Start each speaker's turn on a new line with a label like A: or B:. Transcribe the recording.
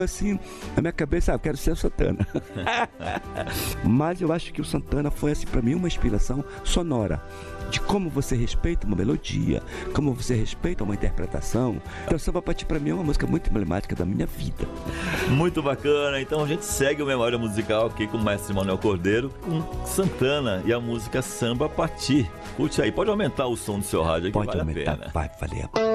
A: assim, na minha cabeça, eu quero ser o Santana. Mas eu acho que o Santana foi, assim, pra mim, uma inspiração sonora. De como você respeita uma melodia, como você respeita uma interpretação. Então, Samba Pati, pra mim, é uma música muito emblemática da minha vida.
B: Muito bacana. Então a gente segue o Memória Musical aqui com o mestre Manuel Cordeiro, com Santana e a música Samba Pati. Curte aí, pode aumentar o som do seu rádio aqui,
A: Pode
B: vale
A: aumentar,
B: a pena.
A: vai valer a pena.